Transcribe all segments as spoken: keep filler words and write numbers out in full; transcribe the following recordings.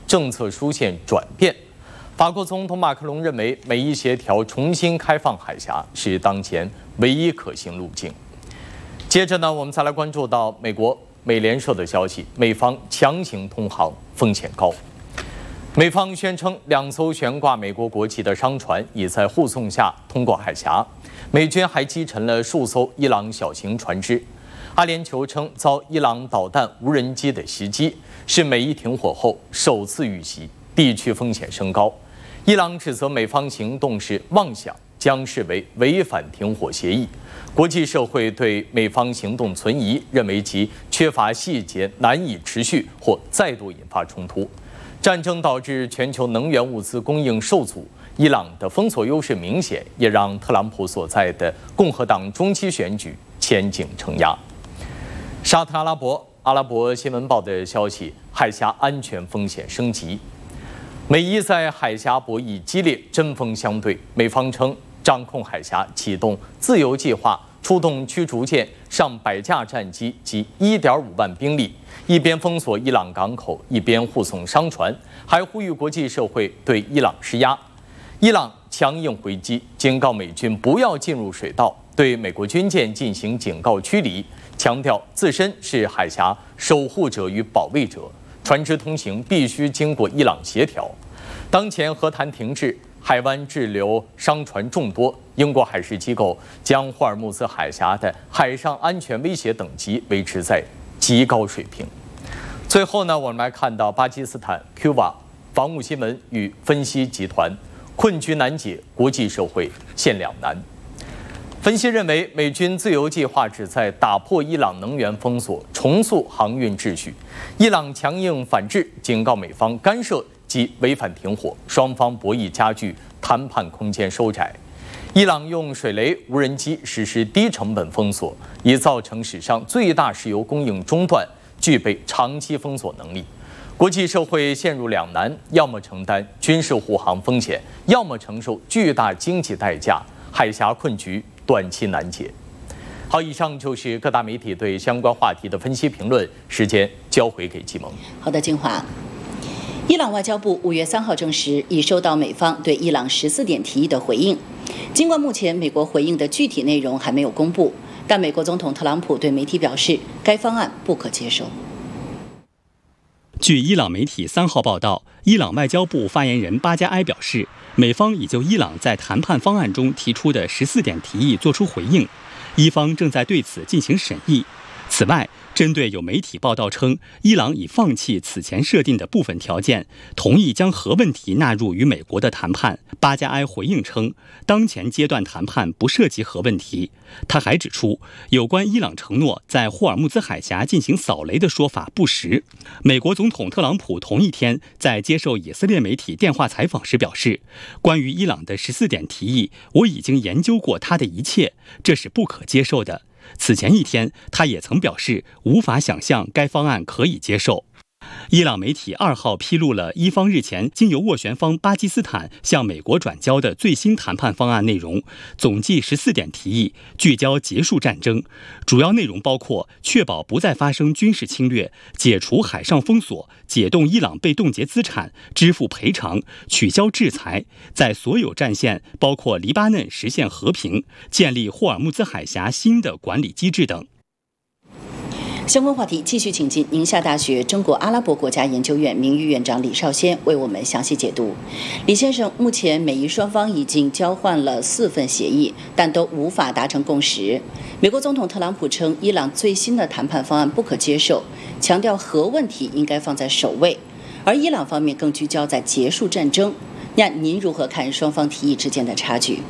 政策出现转变。法国总统马克龙认为，美伊协调重新开放海峡是当前唯一可行路径。接着呢，我们再来关注到美国美联社的消息，美方强行通航风险高。美方宣称，两艘悬挂美国国旗的商船已在护送下通过海峡。美军还击沉了数艘伊朗小型船只。阿联酋称遭伊朗导弹无人机的袭击，是美伊停火后首次遇袭，地区风险升高。伊朗指责美方行动是妄想，将视为违反停火协议。国际社会对美方行动存疑，认为其缺乏细节，难以持续或再度引发冲突。战争导致全球能源物资供应受阻，伊朗的封锁优势明显，也让特朗普所在的共和党中期选举前景承压。沙特阿拉伯阿拉伯新闻报的消息，海峡安全风险升级。美伊在海峡博弈激烈，针锋相对。美方称掌控海峡，启动自由计划，出动驱逐舰上百架战机及 一点五万兵力，一边封锁伊朗港口，一边护送商船，还呼吁国际社会对伊朗施压。伊朗强硬回击，警告美军不要进入水道，对美国军舰进行警告驱离，强调自身是海峡守护者与保卫者，船只通行必须经过伊朗协调。当前和谈停滞，海湾滞留商船众多，英国海事机构将霍尔木兹海峡的海上安全威胁等级维持在极高水平。最后呢，我们来看到巴基斯坦 Q 防务新闻与分析集团困局难解，国际社会陷两难。分析认为，美军自由计划旨在打破伊朗能源封锁，重塑航运秩序。伊朗强硬反制，警告美方干涉及违反停火，双方博弈加剧，谈判空间收窄。伊朗用水雷、无人机实施低成本封锁，已造成史上最大石油供应中断，具备长期封锁能力。国际社会陷入两难，要么承担军事护航风险，要么承受巨大经济代价，海峡困局短期难解。好，以上就是各大媒体对相关话题的分析评论，时间交回给季萌。 好的，金华。伊朗外交部五月三号证实，已收到美方对伊朗十四点提议的回应。尽管目前美国回应的具体内容还没有公布，但美国总统特朗普对媒体表示，该方案不可接受。 据伊朗媒体三号报道，伊朗外交部发言人巴加埃表示，美方已就伊朗在谈判方案中提出的十四点提议作出回应，伊方正在对此进行审议。此外，针对有媒体报道称伊朗已放弃此前设定的部分条件，同意将核问题纳入与美国的谈判，巴加埃回应称，当前阶段谈判不涉及核问题。他还指出，有关伊朗承诺在霍尔木兹海峡进行扫雷的说法不实。美国总统特朗普同一天在接受以色列媒体电话采访时表示，关于伊朗的十四点提议，我已经研究过他的一切，这是不可接受的。此前一天，他也曾表示无法想象该方案可以接受。伊朗媒体二号披露了伊方日前经由斡旋方巴基斯坦向美国转交的最新谈判方案内容，总计十四点提议，聚焦结束战争。主要内容包括确保不再发生军事侵略、解除海上封锁、解冻伊朗被冻结资产、支付赔偿、取消制裁，在所有战线包括黎巴嫩实现和平、建立霍尔木兹海峡新的管理机制等。 相关话题继续请进宁夏大学中国阿拉伯国家研究院名誉院长李少先为我们详细解读。李先生，目前美伊双方已经交换了四份协议，但都无法达成共识。美国总统特朗普称伊朗最新的谈判方案不可接受，强调核问题应该放在首位，而伊朗方面更聚焦在结束战争。那您如何看双方提议之间的差距？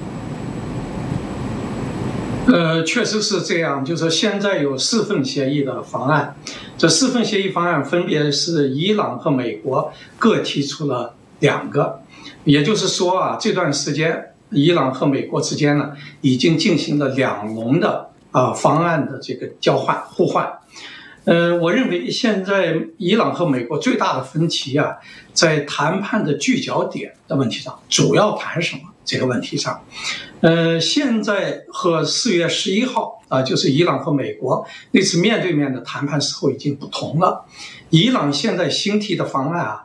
呃，确实是这样，就是现在有四份协议的方案，这四份协议方案分别是伊朗和美国各提出了两个，也就是说啊，这段时间伊朗和美国之间呢已经进行了两轮的啊方案的这个交换互换。呃，我认为现在伊朗和美国最大的分歧啊，在谈判的聚焦点的问题上，主要谈什么这个问题上。呃，现在和四月十一号啊，就是伊朗和美国那次面对面的谈判时候已经不同了。伊朗现在新提的方案啊，